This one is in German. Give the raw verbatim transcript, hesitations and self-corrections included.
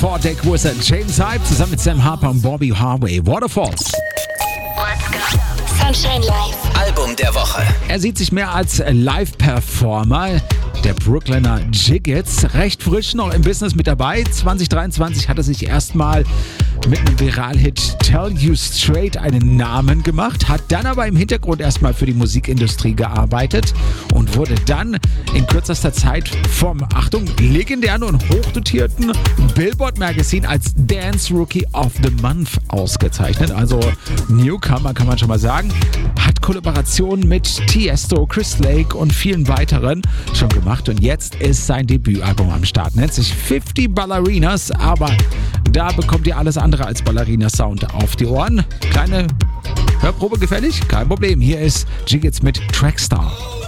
Four Deck Wizard, James Hype zusammen mit Sam Harper und Bobby Harvey. Waterfalls. Sunshine Live. Album der Woche. Er sieht sich mehr als Live-Performer. Der Brooklyner Jiggets, recht frisch noch im Business mit dabei. zwanzig dreiundzwanzig hat er sich erstmal mit einem Viral-Hit Tell You Straight einen Namen gemacht, hat dann aber im Hintergrund erstmal für die Musikindustrie gearbeitet und wurde dann in kürzester Zeit vom, Achtung, legendären und hochdotierten Billboard Magazine als Dance Rookie of the Month ausgezeichnet. Also Newcomer kann man schon mal sagen. Hat Kollaborationen mit Tiesto, Chris Lake und vielen weiteren schon gemacht. Und jetzt ist sein Debütalbum am Start. Nennt sich fifty Ballerinas, aber da bekommt ihr alles andere als Ballerina-Sound auf die Ohren. Kleine Hörprobe gefällig? Kein Problem. Hier ist Jiggets mit Trackstar.